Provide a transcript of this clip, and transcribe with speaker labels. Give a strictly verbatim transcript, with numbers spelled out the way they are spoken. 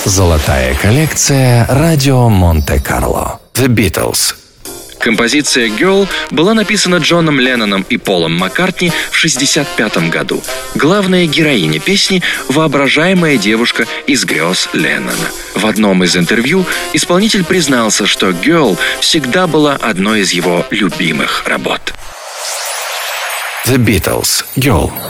Speaker 1: Золотая коллекция радио Монте-Карло. The Beatles.
Speaker 2: Композиция «Girl» была написана Джоном Ленноном и Полом Маккартни в шестьдесят пятом году. Главная героиня песни – воображаемая девушка из грез Леннона. В одном из интервью исполнитель признался, что «Girl» всегда была одной из его любимых работ.
Speaker 1: The Beatles. Girl.